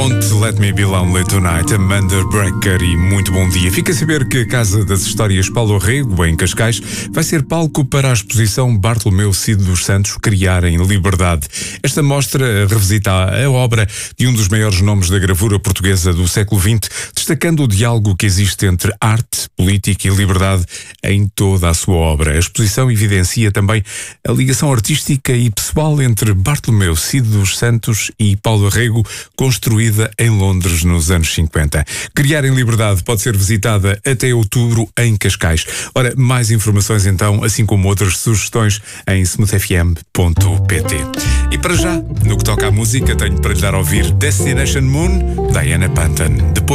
Won't Let Me Be Lonely Tonight, Amanda Brecker, e muito bom dia. Fica a saber que a Casa das Histórias Paulo Rego, em Cascais, vai ser palco para a exposição Bartolomeu Cid dos Santos Criar em Liberdade. Esta mostra revisita a obra de um dos maiores nomes da gravura portuguesa do século XX, destacando o diálogo que existe entre arte, política e liberdade em toda a sua obra. A exposição evidencia também a ligação artística e pessoal entre Bartolomeu Cid dos Santos e Paulo Rego, construída em Londres nos anos 50. Criar em Liberdade pode ser visitada até outubro em Cascais. Ora, mais informações então, assim como outras sugestões, em smoothfm.pt. E para já, no que toca à música, tenho para lhe dar a ouvir Destination Moon, Diana Panton. Depois